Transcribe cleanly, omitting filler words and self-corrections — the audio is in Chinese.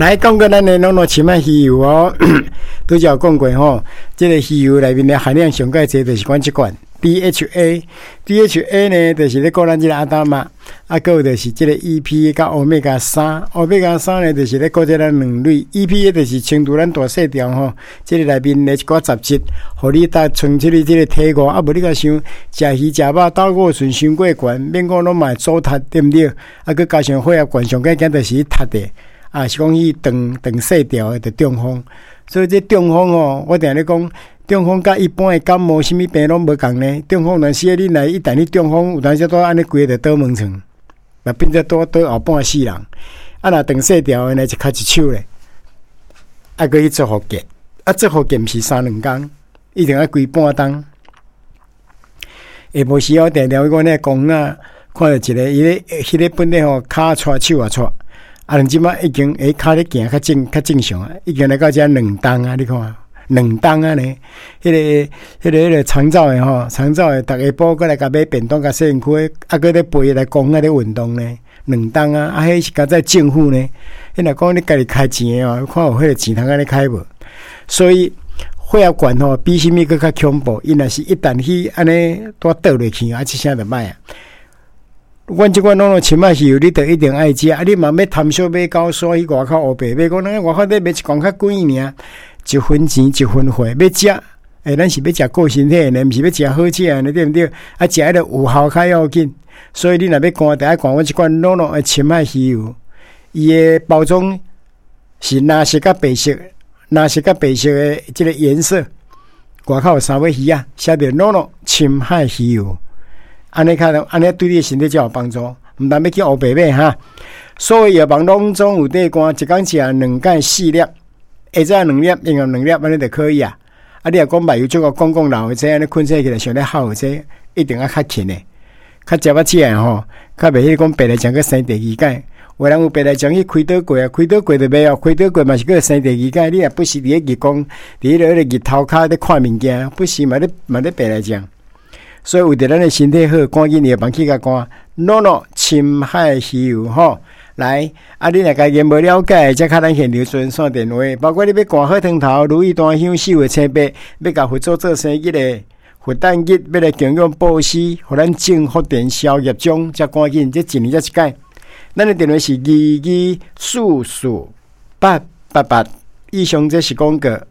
来讲过咱的农农深海鱼油哦，拄则有讲过吼，这个鱼油内面的含量上介济，就是管这款 DHA 呢，就是咧讲咱这个阿达玛，啊，还有就是这个 EPA 甲欧米伽3呢，就是咧讲这咱两类 EPA 就是清除咱大细条吼，这个内面的一寡杂质，互你搭存这个体固，啊，无你甲想食鱼食肉斗过顺伤过悬，免讲拢嘛糟蹋对不对？啊，佮加上血压悬上介简就是塌的。啊，是讲伊长细条的中风，所以这中风哦，我定咧讲，中风甲一般的感冒什么病拢无共呢？中风若是你来一旦你中风，有当时都安尼规个倒门床，嘛变做倒后半死人。啊，若长细条的呢，就靠一手咧，啊，佮伊做复健，啊，做复健毋是3-2工，一定要规半冬。下晡时我定定我那公啊，看到一个伊咧，迄个本地吼骹搓手啊搓。啊，人即马已经骹咧行较正常啊，已经来到遮2冬啊，你看2冬啊呢，迄个长照的吼，长照的，逐下晡过来甲买便当，甲洗身躯，啊，搁咧陪来公啊咧运动呢，2冬啊，啊，迄是甲在政府呢，迄若讲你家己开钱的哦，看有迄个钱通安尼开无，所以血压悬吼比什么搁较恐怖，伊若是一旦去安尼倒落去啊，一声就歹啊。阮即款拢深海鱼油，你着一定爱食。啊，你嘛要贪小买高山去外口黑白买，讲咱外口咧买一公较贵尔，一分钱一分货，要食。咱是要食顾身体的，毋是要食好食的，对毋对？啊，食迄个有效较要紧。所以你若要干，得爱干阮即款浓浓的深海鱼油，伊的包装是蓝色甲白色的即个颜色，外口有三尾鱼啊，写着浓浓深海鱼油。安尼对你的身体才有帮助，毋但要去黑白买哈。所有药房拢总有地关，一工食2盖4粒，下早2粒，用2粒安尼就可以啊。啊，你若讲目睭足个讲老的，这安尼困醒起来上咧好这一定要较勤的，较食要起来吼，较袂迄讲白来讲个生第2盖。有人有白来讲去开刀过啊，开刀过就袂哦，开刀过嘛是个生第2盖。你若不是伫咧日光，伫咧日头骹咧看物件，不是嘛咧白来讲。所以为着咱的身体好，赶紧药房去甲看，诺深海鱼油吼。来，啊，你若家己无了解，则较咱现场专线电话，包括你要挂火汤头、如意丹香、四月青白，要甲佛祖做生日的佛诞日，要来供养布施，互咱正福电消业障，则赶紧，这一年才一届。咱的电话是22448888，以上这是广告。